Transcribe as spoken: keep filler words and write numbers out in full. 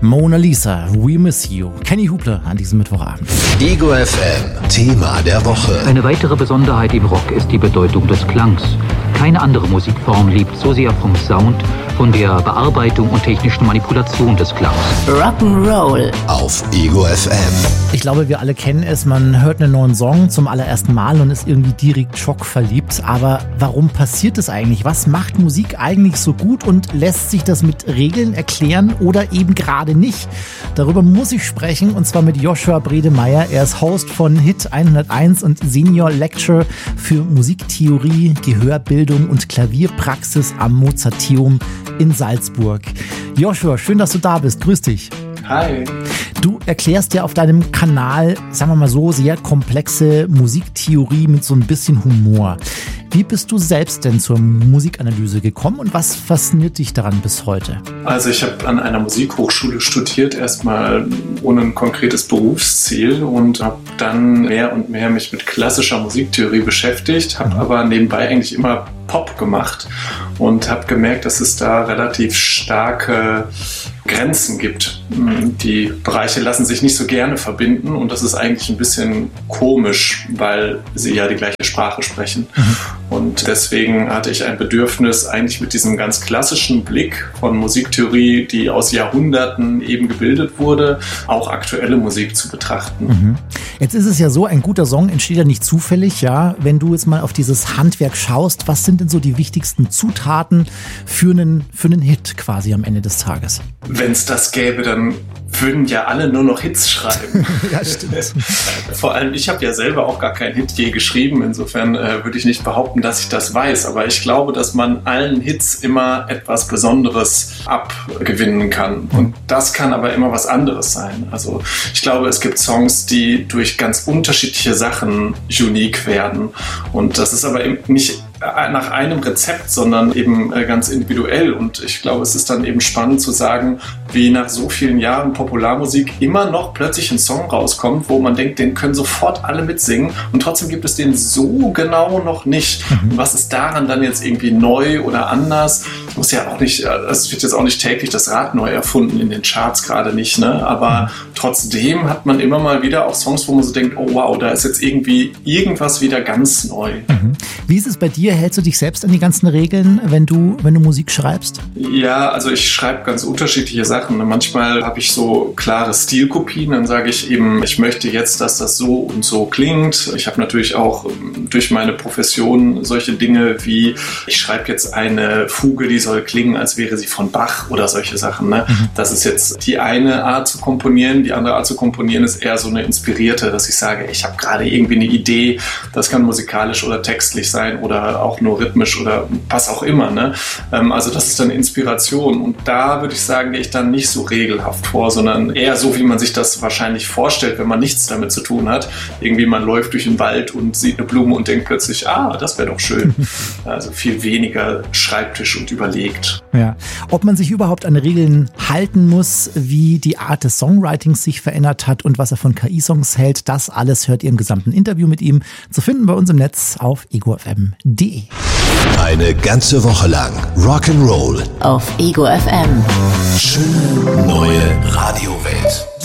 Mona Lisa, We Miss You. Kenny Hubler an diesem Mittwochabend. Ego F M, Thema der Woche. Eine weitere Besonderheit im Rock ist die Bedeutung des Klangs. Keine andere Musikform lebt so sehr vom Sound, von der Bearbeitung und technischen Manipulation des Klangs. Rock'n'Roll auf Ego F M. Ich glaube, wir alle kennen es. Man hört einen neuen Song zum allerersten Mal und ist irgendwie direkt schockverliebt. Aber warum passiert das eigentlich? Was macht Musik eigentlich so gut und lässt sich das mit Regeln erklären oder eben gerade nicht? Darüber muss ich sprechen, und zwar mit Joshua Bredemeier. Er ist Host von Hit hunderteins und Senior Lecturer für Musiktheorie, Gehörbildung und Klavierpraxis am Mozarteum in Salzburg. Joshua, schön, dass du da bist. Grüß dich. Hi. Du erklärst ja auf deinem Kanal, sagen wir mal so, sehr komplexe Musiktheorie mit so ein bisschen Humor. Wie bist du selbst denn zur Musikanalyse gekommen und was fasziniert dich daran bis heute? Also ich habe an einer Musikhochschule studiert, erstmal ohne ein konkretes Berufsziel, und habe dann mehr und mehr mich mit klassischer Musiktheorie beschäftigt, habe mhm. aber nebenbei eigentlich immer Pop gemacht und habe gemerkt, dass es da relativ starke Grenzen gibt. Die Bereiche lassen sich nicht so gerne verbinden und das ist eigentlich ein bisschen komisch, weil sie ja die gleiche Sprache sprechen. Mhm. Und deswegen hatte ich ein Bedürfnis, eigentlich mit diesem ganz klassischen Blick von Musiktheorie, die aus Jahrhunderten eben gebildet wurde, auch aktuelle Musik zu betrachten. Mhm. Jetzt ist es ja so, ein guter Song entsteht ja nicht zufällig, ja. Wenn du jetzt mal auf dieses Handwerk schaust, was sind denn so die wichtigsten Zutaten für einen, für einen Hit quasi am Ende des Tages? Wenn es das gäbe, dann würden ja alle nur noch Hits schreiben. Ja, stimmt. Vor allem, ich habe ja selber auch gar keinen Hit je geschrieben. Insofern äh, würde ich nicht behaupten, dass ich das weiß. Aber ich glaube, dass man allen Hits immer etwas Besonderes abgewinnen kann. Und das kann aber immer was anderes sein. Also ich glaube, es gibt Songs, die durch ganz unterschiedliche Sachen unique werden. Und das ist aber eben nicht nach einem Rezept, sondern eben ganz individuell. Und ich glaube, es ist dann eben spannend zu sagen, wie nach so vielen Jahren Popularmusik immer noch plötzlich ein Song rauskommt, wo man denkt, den können sofort alle mitsingen und trotzdem gibt es den so genau noch nicht. Mhm. Was ist daran dann jetzt irgendwie neu oder anders? Muss ja auch nicht, es wird jetzt auch nicht täglich das Rad neu erfunden, in den Charts gerade nicht, ne? Aber mhm. trotzdem hat man immer mal wieder auch Songs, wo man so denkt, oh wow, da ist jetzt irgendwie irgendwas wieder ganz neu. Mhm. Wie ist es bei dir? Hältst du dich selbst an die ganzen Regeln, wenn du, wenn du Musik schreibst? Ja, also ich schreibe ganz unterschiedliche Sachen. Manchmal habe ich so klare Stilkopien, dann sage ich eben, ich möchte jetzt, dass das so und so klingt. Ich habe natürlich auch durch meine Profession solche Dinge wie, ich schreibe jetzt eine Fuge, die soll klingen, als wäre sie von Bach oder solche Sachen. Ne? Mhm. Das ist jetzt die eine Art zu komponieren. Die andere Art zu komponieren ist eher so eine inspirierte, dass ich sage, ich habe gerade irgendwie eine Idee, das kann musikalisch oder textlich sein oder auch nur rhythmisch oder was auch immer. Ne? Also das ist dann Inspiration und da würde ich sagen, gehe ich dann nicht so regelhaft vor, sondern eher so, wie man sich das wahrscheinlich vorstellt, wenn man nichts damit zu tun hat. Irgendwie man läuft durch den Wald und sieht eine Blume und denkt plötzlich, ah, das wäre doch schön. Also viel weniger Schreibtisch und überlegt. Ja. Ob man sich überhaupt an Regeln halten muss, wie die Art des Songwritings sich verändert hat und was er von K I-Songs hält, das alles hört ihr im gesamten Interview mit ihm zu finden bei uns im Netz auf ego f m punkt d e. Eine ganze Woche lang Rock'n'Roll auf Ego F M. Schöne neue Radiowelt.